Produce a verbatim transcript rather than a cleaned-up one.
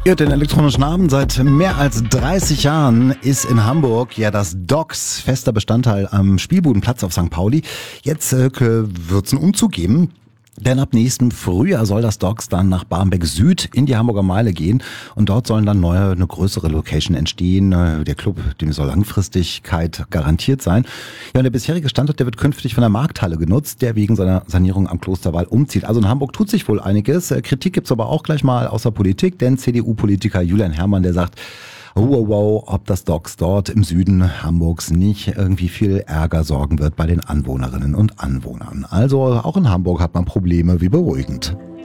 Ihr hört den elektronischen Abend. Seit mehr als dreißig Jahren ist in Hamburg ja das Docks fester Bestandteil am Spielbudenplatz auf Sankt Pauli. Jetzt äh, wird es einen Umzug geben. Denn ab nächstem Frühjahr soll das Docks dann nach Barmbek Süd in die Hamburger Meile gehen. Und dort sollen dann neue, eine größere Location entstehen. Der Club, dem soll Langfristigkeit garantiert sein. Ja, und der bisherige Standort, der wird künftig von der Markthalle genutzt, der wegen seiner Sanierung am Klosterwall umzieht. Also in Hamburg tut sich wohl einiges. Kritik gibt's aber auch gleich mal aus der Politik, denn C D U-Politiker Julian Herrmann, der sagt, wow, wow, ob das Docks dort im Süden Hamburgs nicht irgendwie viel Ärger sorgen wird bei den Anwohnerinnen und Anwohnern. Also auch in Hamburg hat man Probleme, wie beruhigend.